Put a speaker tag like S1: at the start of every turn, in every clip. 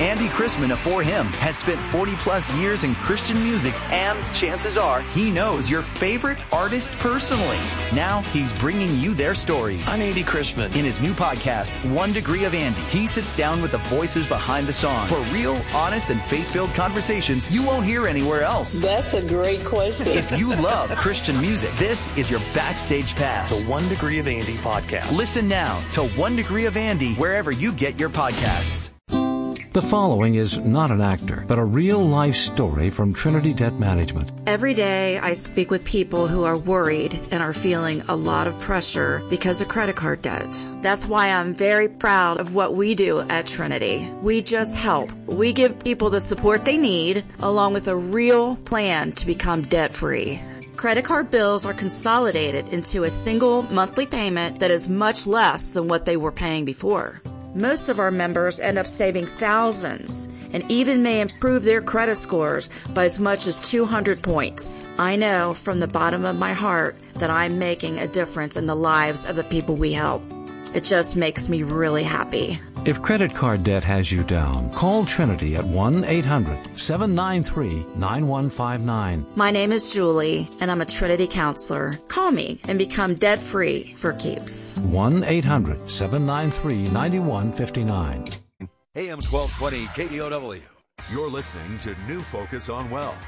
S1: Andy Chrisman of For Him has spent 40 plus years in Christian music, and chances are he knows your favorite artist personally. Now he's bringing you their stories.
S2: I'm Andy Chrisman.
S1: In his new podcast, 1 Degree of Andy, he sits down with the voices behind the songs for real, honest, and faith-filled conversations you won't hear anywhere else.
S3: That's a great question.
S1: If you love Christian music, this is your backstage pass.
S2: The 1 Degree of Andy podcast.
S1: Listen now to 1 Degree of Andy wherever you get your podcasts.
S4: The following is not an actor, but a real-life story from Trinity Debt Management.
S5: Every day I speak with people who are worried and are feeling a lot of pressure because of credit card debt. That's why I'm very proud of what we do at Trinity. We just help. We give people the support they need, along with a real plan to become debt-free. Credit card bills are consolidated into a single monthly payment that is much less than what they were paying before. Most of our members end up saving thousands and even may improve their credit scores by as much as 200 points. I know from the bottom of my heart that I'm making a difference in the lives of the people we help. It just makes me really happy.
S4: If credit card debt has you down, call Trinity at 1-800-793-9159.
S5: My name is Julie, and I'm a Trinity counselor. Call me and become debt-free for keeps.
S4: 1-800-793-9159.
S6: AM 1220 KDOW. You're listening to New Focus on Wealth.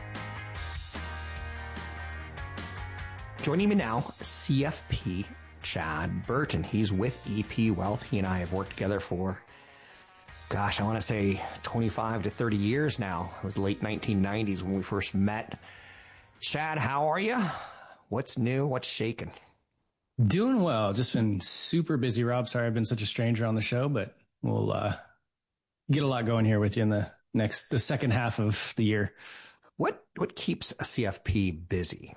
S7: Joining me now, CFP Chad Burton. He's with EP Wealth. He and I have worked together for, I want to say 25 to 30 years now. It was late 1990s when we first met. Chad, how are you? What's new? What's shaking?
S8: Doing well. Just been super busy, Rob. Sorry I've been such a stranger on the show, but we'll get a lot going here with you in the second half of the year.
S7: What keeps a CFP busy?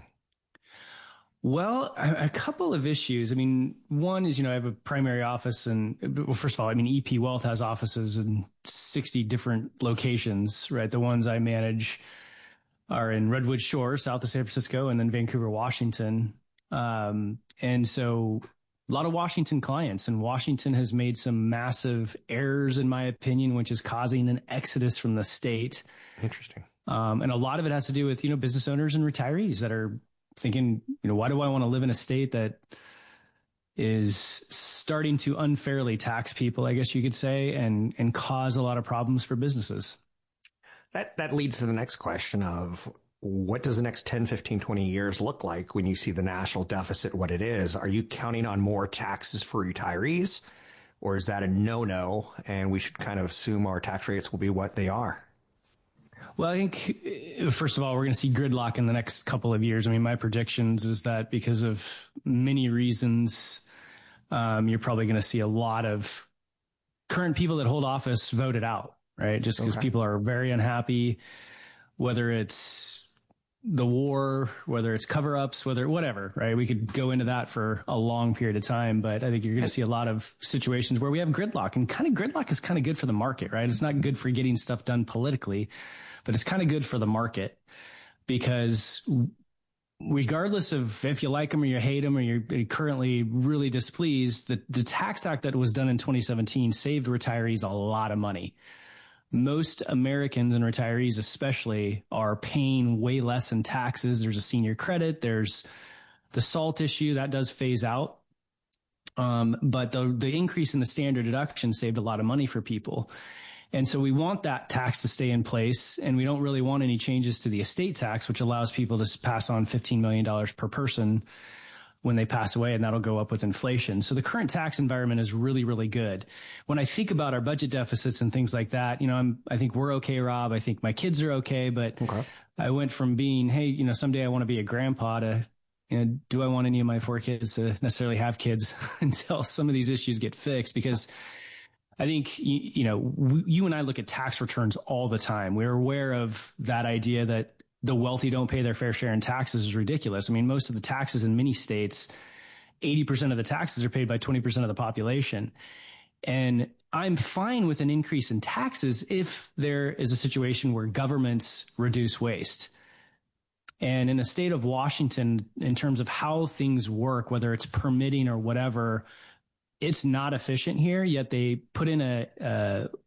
S8: Well, a couple of issues. I mean, one is, I have a primary office first of all, EP Wealth has offices in 60 different locations, right? The ones I manage are in Redwood Shore, south of San Francisco, and then Vancouver, Washington. And so a lot of Washington clients, and Washington has made some massive errors, in my opinion, which is causing an exodus from the state.
S7: Interesting.
S8: And a lot of it has to do with, business owners and retirees that are thinking, why do I want to live in a state that is starting to unfairly tax people, I guess you could say, and cause a lot of problems for businesses?
S7: That leads to the next question of what does the next 10, 15, 20 years look like when you see the national deficit, what it is? Are you counting on more taxes for retirees, or is that a no-no and we should kind of assume our tax rates will be what they are?
S8: Well, I think, first of all, we're going to see gridlock in the next couple of years. I mean, my predictions is that because of many reasons, you're probably going to see a lot of current people that hold office voted out, right? Just because people are very unhappy, whether it's the war, whether it's cover-ups, whatever, right? We could go into that for a long period of time, but I think you're going to see a lot of situations where we have gridlock, and gridlock is kind of good for the market, right? It's not good for getting stuff done politically, but it's kind of good for the market, because regardless of if you like them or you hate them or you're currently really displeased, the Tax Act that was done in 2017 saved retirees a lot of money. Most Americans and retirees especially are paying way less in taxes. There's a senior credit. There's the SALT issue that does phase out. But the increase in the standard deduction saved a lot of money for people. And so we want that tax to stay in place, and we don't really want any changes to the estate tax, which allows people to pass on $15 million per person when they pass away, and that'll go up with inflation. So the current tax environment is really, really good. When I think about our budget deficits and things like that, I think we're okay, Rob. I think my kids are okay, but I went from being, hey, someday I want to be a grandpa to, do I want any of my 4 kids to necessarily have kids until some of these issues get fixed? Because I think, you and I look at tax returns all the time. We're aware of that idea that the wealthy don't pay their fair share in taxes is ridiculous. I mean, most of the taxes in many states, 80% of the taxes are paid by 20% of the population. And I'm fine with an increase in taxes if there is a situation where governments reduce waste. And in the state of Washington, in terms of how things work, whether it's permitting or whatever, it's not efficient here, yet they put in a